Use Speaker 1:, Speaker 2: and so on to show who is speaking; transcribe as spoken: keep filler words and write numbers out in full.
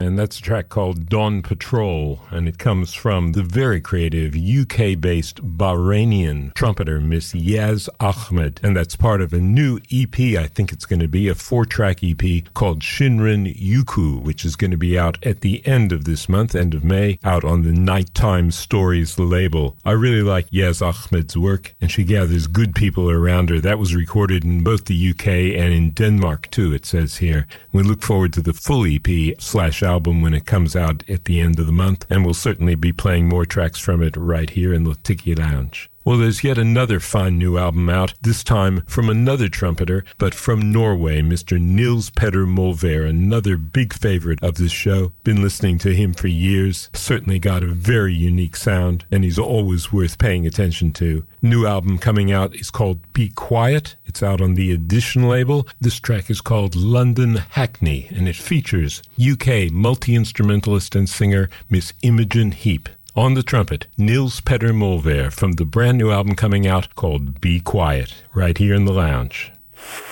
Speaker 1: and that's a track called Dawn Patrol, and it comes from the very creative U K-based Bahrainian trumpeter Miss Yaz Ahmed, and that's part of a new E P. I think it's going to be a four-track E P called Shinrin Yuku, which is going to be out at the end of this month, end of May, out on the Nighttime Stories label. I really like Yaz Ahmed's work, and she gathers good people around her. That was recorded in both the U K and in Denmark, too, it says here. We look forward to the full E P slash album when it comes out at the end of the month, and we'll certainly be playing more tracks from it right here in the Tiki Lounge. Well, there's yet another fine new album out, this time from another trumpeter, but from Norway, Mister Nils Petter Molvær, another big favorite of this show. Been listening to him for years, certainly got a very unique sound, and he's always worth paying attention to. New album coming out is called Be Quiet. It's out on the Edition label. This track is called London Hackney, and it features U K multi-instrumentalist and singer Miss Imogen Heap. On the trumpet, Nils Petter Molvær from the brand new album coming out called Be Quiet, right here in the lounge.